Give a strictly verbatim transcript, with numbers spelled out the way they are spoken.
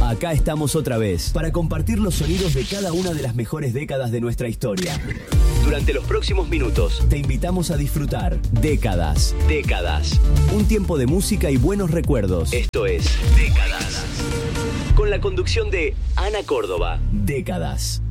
Acá estamos otra vez para compartir los sonidos de cada una de las mejores décadas de nuestra historia. Durante los próximos minutos te invitamos a disfrutar Décadas. Décadas. Un tiempo de música y buenos recuerdos. Esto es Décadas. Con la conducción de Ana Córdoba. Décadas.